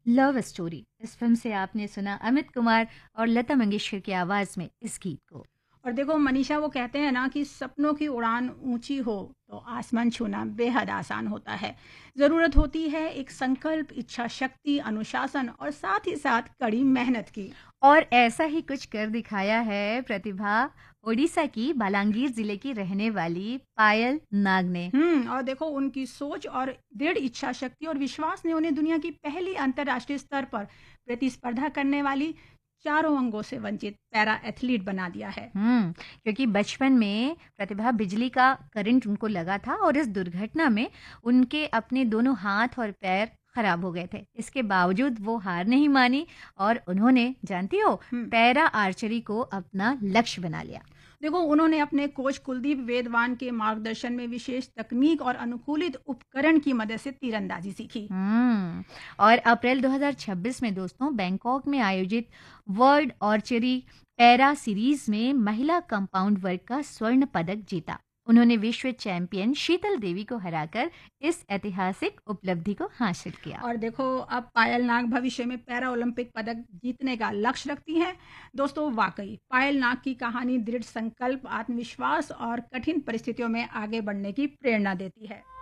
Love story. इस film से आपने सुना अमित कुमार और लता मंगेशकर की आवाज में इस गीत को। और देखो मनीषा, वो कहते हैं ना कि सपनों की उड़ान ऊंची हो तो आसमान छूना बेहद आसान होता है। ज़रूरत होती है एक संकल्प, इच्छा शक्ति, अनुशासन और साथ ही साथ कड़ी मेहनत की। और ऐसा ही कुछ कर दिखाया है प्रतिभा, ओडिशा की बालांगीर जिले की रहने वाली पायल नाग ने। और देखो उनकी सोच और दृढ़ इच्छा शक्ति और विश्वास ने उन्हें दुनिया की पहली अंतर्राष्ट्रीय स्तर पर प्रतिस्पर्धा करने वाली चारों अंगों से वंचित पैरा एथलीट बना दिया है। क्योंकि बचपन में प्रतिभा बिजली का करंट उनको लगा था और इस दुर्घटना में उनके अपने दोनों हाथ और पैर खराब हो गए थे। इसके बावजूद वो हार नहीं मानी और उन्होंने, जानती हो, हम्म पैरा आर्चरी को अपना लक्ष्य बना लिया। देखो उन्होंने अपने कोच कुलदीप वेदवान के मार्गदर्शन में विशेष तकनीक और अनुकूलित उपकरण की मदद से तीरंदाजी सीखी। और अप्रैल 2026 में दोस्तों बैंकॉक में आयोजित वर्ल्ड आर्चरी पैरा सीरीज में महिला कंपाउंड वर्ग का स्वर्ण पदक जीता। उन्होंने विश्व चैंपियन शीतल देवी को हराकर इस ऐतिहासिक उपलब्धि को हासिल किया। और देखो अब पायल नाग भविष्य में पैरा ओलंपिक पदक जीतने का लक्ष्य रखती हैं। दोस्तों वाकई पायल नाग की कहानी दृढ़ संकल्प, आत्मविश्वास और कठिन परिस्थितियों में आगे बढ़ने की प्रेरणा देती है।